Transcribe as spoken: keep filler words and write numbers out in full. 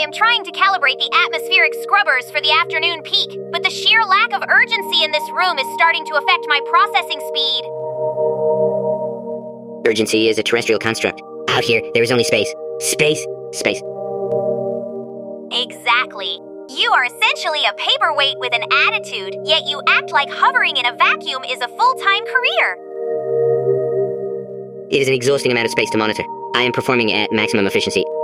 am trying to calibrate the atmospheric scrubbers for the afternoon peak, but the sheer lack of urgency in this room is starting to affect my processing speed. Urgency is a terrestrial construct. Out here, there is only space. Space. Space. Exactly. You are essentially a paperweight with an attitude, yet you act like hovering in a vacuum is a full-time career. It is an exhausting amount of space to monitor. I am performing at maximum efficiency.